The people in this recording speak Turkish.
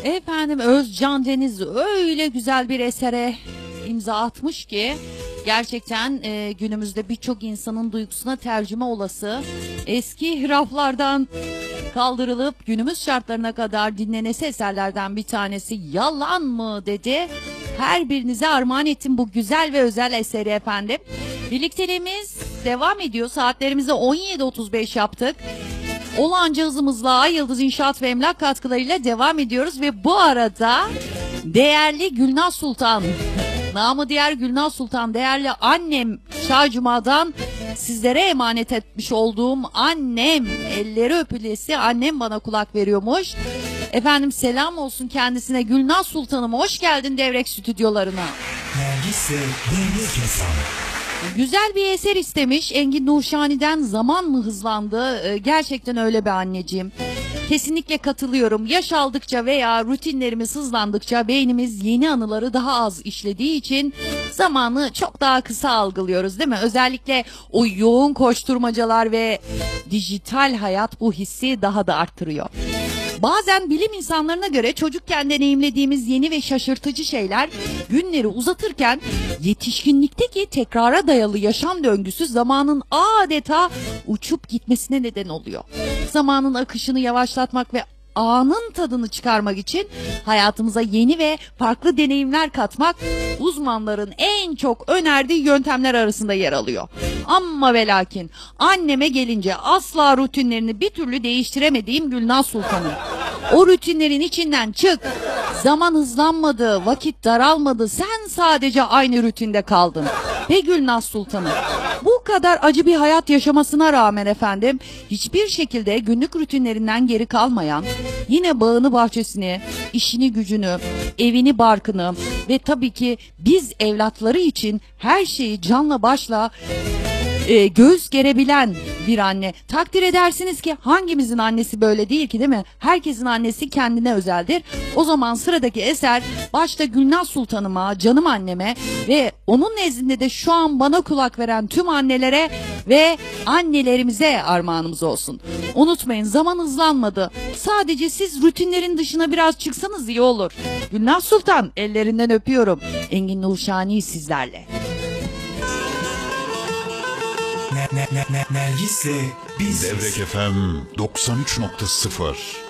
Efendim Özcan Deniz öyle güzel bir esere imza atmış ki gerçekten günümüzde birçok insanın duygusuna tercüme olası eski raflardan kaldırılıp günümüz şartlarına kadar dinlenesi eserlerden bir tanesi. Yalan mı dedi. Her birinize armağan ettim bu güzel ve özel eseri efendim. Birlikteliğimiz devam ediyor. Saatlerimizi 17.35 yaptık. Olanca hızımızla Ay Yıldız İnşaat ve Emlak katkılarıyla devam ediyoruz ve bu arada değerli Gülnaz Sultan, namı diğer Gülnaz Sultan, değerli annem Şahcuma'dan sizlere emanet etmiş olduğum annem, elleri öpülesi annem bana kulak veriyormuş. Efendim selam olsun kendisine. Gülnaz Sultan'ım hoş geldin Devrek stüdyolarına. Nergis'le Devrek Hesap. Güzel bir eser istemiş. Engin Nurşani'den Zaman mı hızlandı? Gerçekten öyle bir anneciğim. Kesinlikle katılıyorum. Yaş aldıkça veya rutinlerimiz hızlandıkça beynimiz yeni anıları daha az işlediği için zamanı çok daha kısa algılıyoruz, değil mi? Özellikle o yoğun koşturmacalar ve dijital hayat bu hissi daha da arttırıyor. Bazen bilim insanlarına göre çocukken deneyimlediğimiz yeni ve şaşırtıcı şeyler günleri uzatırken yetişkinlikteki tekrara dayalı yaşam döngüsü zamanın adeta uçup gitmesine neden oluyor. Zamanın akışını yavaşlatmak ve anın tadını çıkarmak için hayatımıza yeni ve farklı deneyimler katmak uzmanların en çok önerdiği yöntemler arasında yer alıyor. Ama ve lakin anneme gelince asla rutinlerini bir türlü değiştiremediğim Gülnaz Sultan'ım. O rutinlerin içinden çık. Zaman hızlanmadı, vakit daralmadı. Sen sadece aynı rutinde kaldın. Ve Gülnaz Sultan'ım, bu kadar acı bir hayat yaşamasına rağmen efendim hiçbir şekilde günlük rutinlerinden geri kalmayan, yine bağını bahçesini, işini gücünü, evini barkını ve tabii ki biz evlatları için her şeyi canla başla göğüs gerebilen bir anne. Takdir edersiniz ki hangimizin annesi böyle değil ki, değil mi? Herkesin annesi kendine özeldir. O zaman sıradaki eser başta Gülnaz Sultanıma, canım anneme ve onun nezdinde de şu an bana kulak veren tüm annelere ve annelerimize armağanımız olsun. Unutmayın, zaman hızlanmadı. Sadece siz rutinlerin dışına biraz çıksanız iyi olur. Gülnaz Sultan, ellerinden öpüyorum. Engin Nurşani sizlerle. Nergis'le biz. Devrek FM 93.0